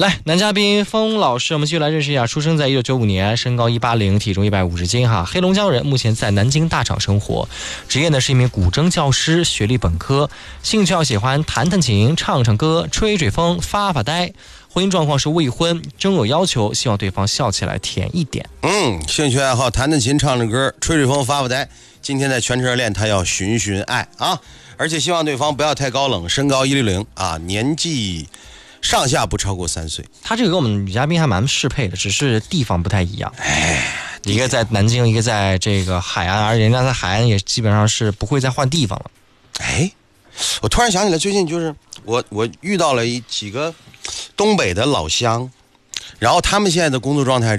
来，男嘉宾封老师，我们继续来认识一下。出生在1995年，身高180，体重150斤哈，黑龙江人，目前在南京大厂生活，职业呢是一名古筝教师，学历本科，兴趣喜欢弹弹琴、唱唱歌、吹吹风、发发呆。婚姻状况是未婚，征友要求希望对方笑起来甜一点。 兴趣爱好弹弹琴、唱唱歌、吹吹风、发发呆。今天在全车练，他要寻寻爱啊，而且希望对方不要太高冷，身高160啊，年纪上下不超过3岁。 他这个跟我们女嘉宾还蛮适配的，只是地方不太一样。一个在南京，一个在这个海岸，而人家在海岸也基本上是不会再换地方了。 我突然想起来，最近就是我遇到了几个东北的老乡，然后他们现在的工作状态